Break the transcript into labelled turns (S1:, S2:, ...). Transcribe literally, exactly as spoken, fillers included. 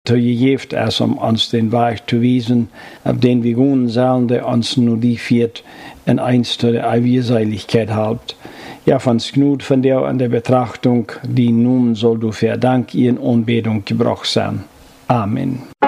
S1: Du gegeben hast, um uns den Weg zu wiesen, auf den wir gehen sollen, der uns nur die führt, in eins zu der ewigen Seligkeit halbt. Ja, von Gnut von dir an der Betrachtung, die nun soll du für Dank in Anbetung gebracht sein. Amen.